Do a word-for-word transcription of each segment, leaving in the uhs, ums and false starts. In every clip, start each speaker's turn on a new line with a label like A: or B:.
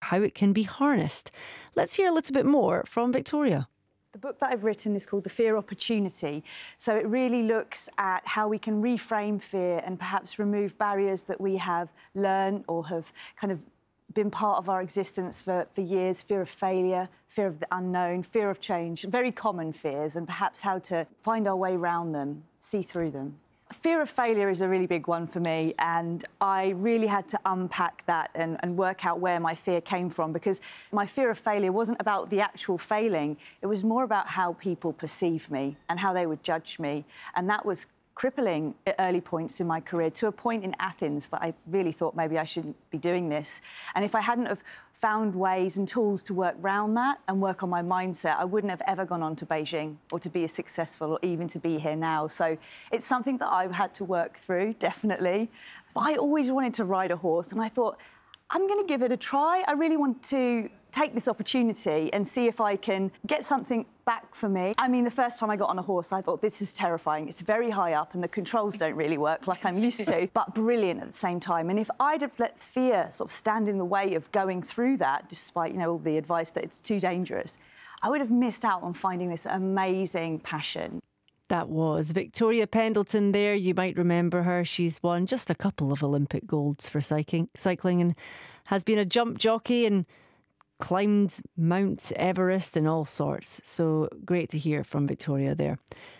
A: how it can be harnessed. Let's hear a little bit more from Victoria.
B: The book that I've written is called The Fear Opportunity. So it really looks at how we can reframe fear and perhaps remove barriers that we have learned or have kind of been part of our existence for, for years. Fear of failure, fear of the unknown, fear of change, very common fears, and perhaps how to find our way around them, see through them. Fear of failure is a really big one for me, and I really had to unpack that and, and work out where my fear came from, because my fear of failure wasn't about the actual failing. It was more about how people perceive me and how they would judge me, and that was crippling at early points in my career, to a point in Athens that I really thought maybe I shouldn't be doing this. And if I hadn't have found ways and tools to work around that and work on my mindset, I wouldn't have ever gone on to Beijing or to be as successful or even to be here now. So it's something that I've had to work through, definitely. But I always wanted to ride a horse, and I thought, I'm going to give it a try. I really want to take this opportunity and see if I can get something back for me. I mean, the first time I got on a horse, I thought, this is terrifying. It's very high up and the controls don't really work like I'm used to, but brilliant at the same time. And if I'd have let fear sort of stand in the way of going through that, despite, you know, all the advice that it's too dangerous, I would have missed out on finding this amazing passion.
A: That was Victoria Pendleton there. You might remember her. She's won just a couple of Olympic golds for cycling, cycling and has been a jump jockey and climbed Mount Everest and all sorts. So great to hear from Victoria there.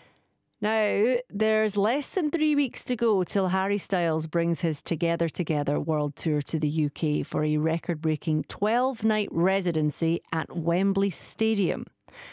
A: Now, there's less than three weeks to go till Harry Styles brings his Together Together world tour to the U K for a record-breaking twelve-night residency at Wembley Stadium.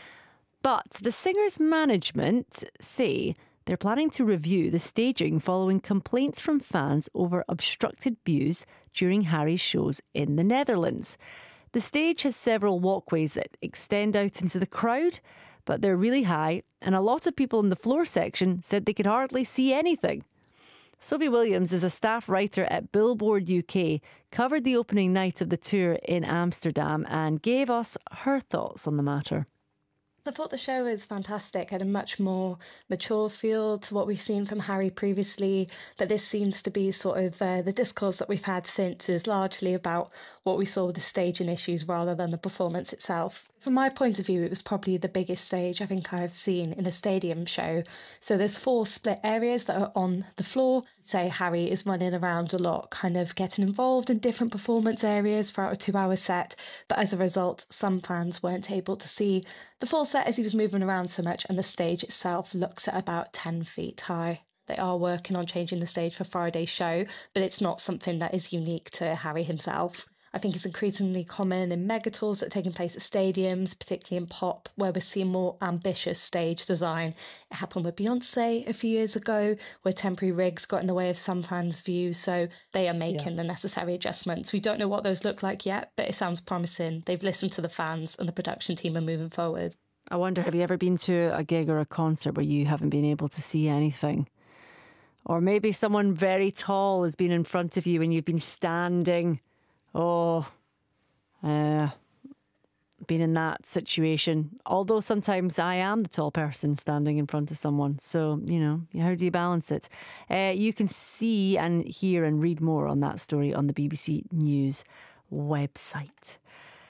A: But the singer's management say they're planning to review the staging following complaints from fans over obstructed views during Harry's shows in the Netherlands. The stage has several walkways that extend out into the crowd, but they're really high, and a lot of people in the floor section said they could hardly see anything. Sophie Williams is a staff writer at Billboard U K, covered the opening night of the tour in Amsterdam and gave us her thoughts on the matter.
C: I thought the show was fantastic, had a much more mature feel to what we've seen from Harry previously, but this seems to be sort of uh, the discourse that we've had since is largely about what we saw with the staging issues rather than the performance itself. From my point of view, it was probably the biggest stage I think I've seen in a stadium show. So there's four split areas that are on the floor. Say Harry is running around a lot, kind of getting involved in different performance areas throughout a two-hour set, but as a result, some fans weren't able to see the full set as he was moving around so much, and the stage itself looks at about ten feet high. They are working on changing the stage for Friday's show, but it's not something that is unique to Harry himself. I think it's increasingly common in megatours that are taking place at stadiums, particularly in pop, where we're seeing more ambitious stage design. It happened with Beyonce a few years ago, where temporary rigs got in the way of some fans' views, so they are making yeah. the necessary adjustments. We don't know what those look like yet, but it sounds promising. They've listened to the fans and the production team are moving forward.
A: I wonder, have you ever been to a gig or a concert where you haven't been able to see anything? Or maybe someone very tall has been in front of you and you've been standing. Oh, uh, been in that situation. Although sometimes I am the tall person standing in front of someone. So, you know, how do you balance it? Uh, you can see and hear and read more on that story on the B B C News website.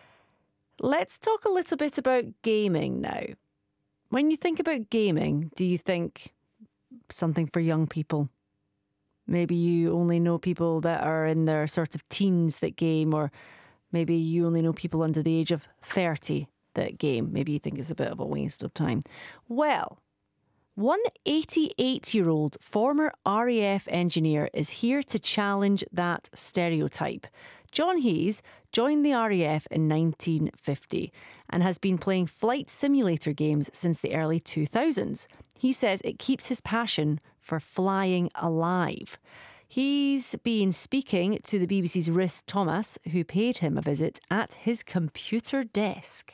A: Let's talk a little bit about gaming now. When you think about gaming, do you think something for young people? Maybe you only know people that are in their sort of teens that game, or maybe you only know people under the age of thirty that game. Maybe you think it's a bit of a waste of time. Well, one eighty-eight-year-old former R A F engineer is here to challenge that stereotype. John Hayes joined the R A F in nineteen fifty and has been playing flight simulator games since the early two thousands. He says it keeps his passion for flying alive. He's been speaking to the B B C's Rhys Thomas, who paid him a visit at his computer desk.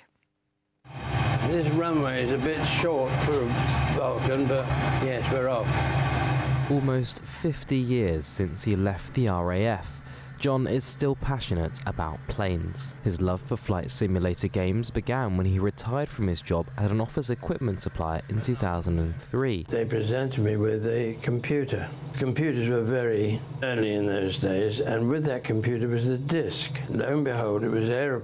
D: This runway is a bit short for a Vulcan, but yes, we're off.
E: Almost fifty years since he left the R A F, John is still passionate about planes. His love for flight simulator games began when he retired from his job at an office equipment supplier in two thousand three.
D: They presented me with a computer. Computers were very early in those days, and with that computer was the disk. Lo and behold, it was aeroplane.